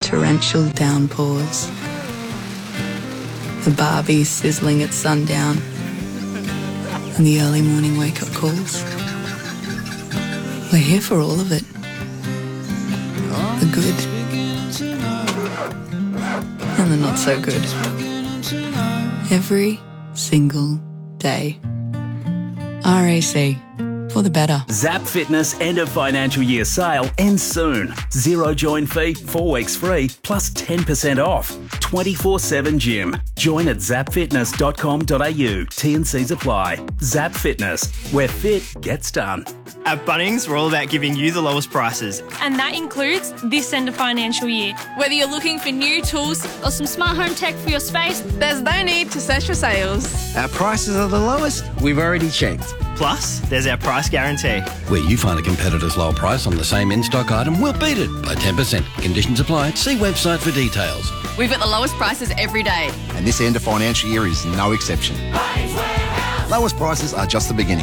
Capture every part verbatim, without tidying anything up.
torrential downpours, the barbie sizzling at sundown, and the early morning wake-up calls. We're here for all of it. The good and the not so good. Every single day. R A C. For the better. Zap Fitness end of financial year sale ends soon. Zero join fee, four weeks free, plus ten percent off. twenty-four seven gym. Join at zap fitness dot com dot a u. T and Cs apply. Zap Fitness, where fit gets done. At Bunnings, we're all about giving you the lowest prices. And that includes this end of financial year. Whether you're looking for new tools or some smart home tech for your space, there's no need to search for sales. Our prices are the lowest. We've already checked. Plus, there's our price guarantee. Where you find a competitor's low price on the same in-stock item, we'll beat it by ten percent. Conditions apply. See website for details. We've got the lowest prices every day. And this end of financial year is no exception. Lowest prices are just the beginning.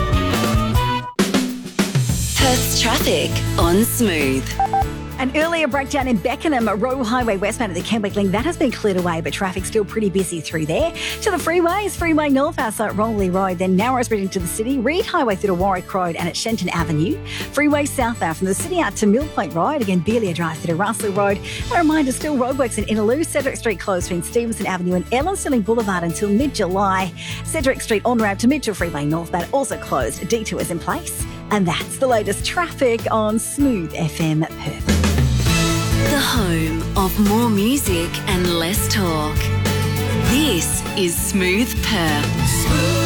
Perth's traffic on Smooth. An earlier breakdown in Beckenham, Royal Highway westbound at the Kenwick Link, that has been cleared away, but traffic's still pretty busy through there. To the freeways, Freeway North outside Roley Road, then Narrows Bridge into the city, Reed Highway through to Warwick Road and at Shenton Avenue. Freeway southbound from the city out to Mill Point Road, again Beelia Drive through to Russell Road. A reminder, still roadworks in Innaloo, Cedric Street closed between Stevenson Avenue and Ellen Stirling Boulevard until mid-July. Cedric Street on-ramp to Mitchell Freeway northbound also closed. Detours in place. And that's the latest traffic on Smooth F M Perth. The home of more music and less talk. This is Smooth Perth. Smooth.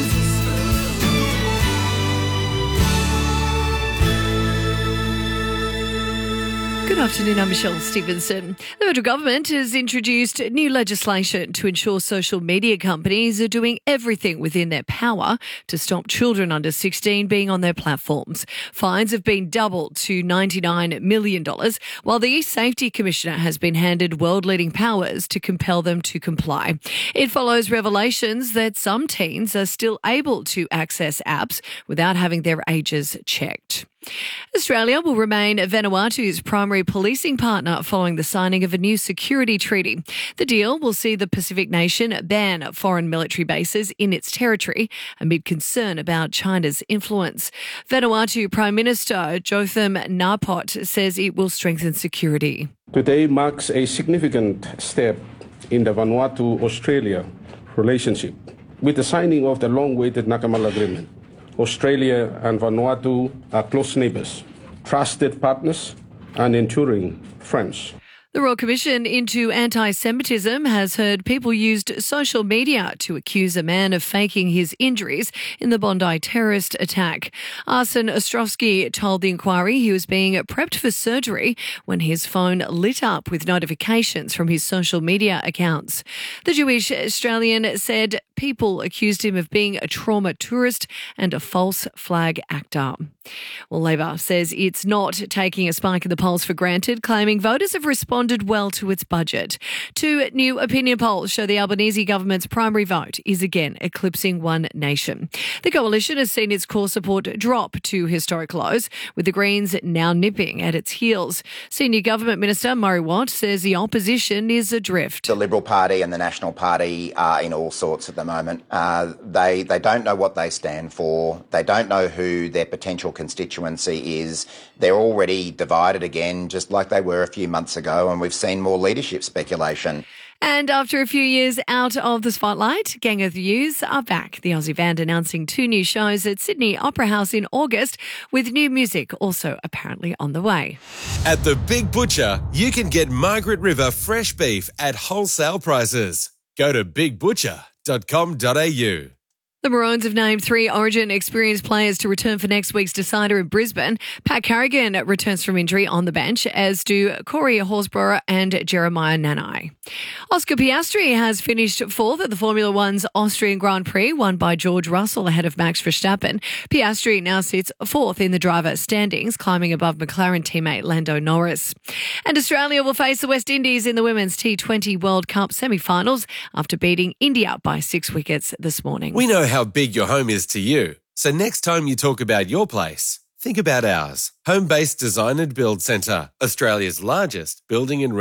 Good afternoon, I'm Michelle Stevenson. The federal government has introduced new legislation to ensure social media companies are doing everything within their power to stop children under sixteen being on their platforms. Fines have been doubled to ninety-nine million dollars, while the East Safety Commissioner has been handed world-leading powers to compel them to comply. It follows revelations that some teens are still able to access apps without having their ages checked. Australia will remain Vanuatu's primary policing partner following the signing of a new security treaty. The deal will see the Pacific nation ban foreign military bases in its territory amid concern about China's influence. Vanuatu Prime Minister Jotham Napot says it will strengthen security. Today marks a significant step in the Vanuatu-Australia relationship with the signing of the long-awaited Nakamal Agreement. Australia and Vanuatu are close neighbours, trusted partners and enduring friends. The Royal Commission into Anti-Semitism has heard people used social media to accuse a man of faking his injuries in the Bondi terrorist attack. Arsene Ostrovsky told the inquiry he was being prepped for surgery when his phone lit up with notifications from his social media accounts. The Jewish Australian said people accused him of being a trauma tourist and a false flag actor. Well, Labor says it's not taking a spike in the polls for granted, claiming voters have responded well to its budget. Two new opinion polls show the Albanese government's primary vote is again eclipsing One Nation. The coalition has seen its core support drop to historic lows, with the Greens now nipping at its heels. Senior Government Minister Murray Watt says the opposition is adrift. The Liberal Party and the National Party are in all sorts at the moment. Uh, they, they don't know what they stand for. They don't know who their potential constituency is. They're already divided again, just like they were a few months ago, and we've seen more leadership speculation. And after a few years out of the spotlight, Gang of Youths are back. The Aussie band announcing two new shows at Sydney Opera House in August, with new music also apparently on the way. At the Big Butcher, you can get Margaret River fresh beef at wholesale prices. Go to big butcher dot com dot a u. The Maroons have named three Origin experienced players to return for next week's decider in Brisbane. Pat Carrigan returns from injury on the bench, as do Corey Horsburgh and Jeremiah Nanai. Oscar Piastri has finished fourth at the Formula One's Austrian Grand Prix, won by George Russell ahead of Max Verstappen. Piastri now sits fourth in the driver standings, climbing above McLaren teammate Lando Norris. And Australia will face the West Indies in the Women's T twenty World Cup semi-finals after beating India by six wickets this morning. We know how big your home is to you. So next time you talk about your place, think about ours. Home-based design and build centre, Australia's largest building and